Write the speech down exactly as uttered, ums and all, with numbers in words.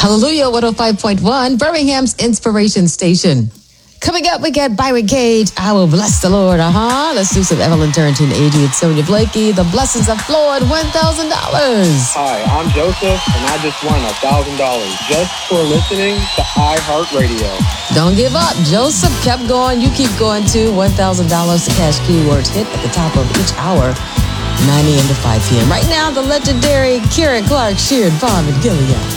Hallelujah one oh five point one, Birmingham's Inspiration Station. Coming up, we get Byron Cage. I will bless the Lord. Uh-huh. Let's do some Evelyn Turrentine, Adrian Sonia Blakey. The Blessings of Floyd, one thousand dollars. Hi, I'm Joseph, and I just won one thousand dollars just for listening to iHeartRadio. Don't give up. Joseph kept going. You keep going, too. one thousand dollars to cash keywords hit at the top of each hour, nine a.m. to five p.m. Right now, the legendary Kieran Clark, Sheard, Vaughn, and Gillian.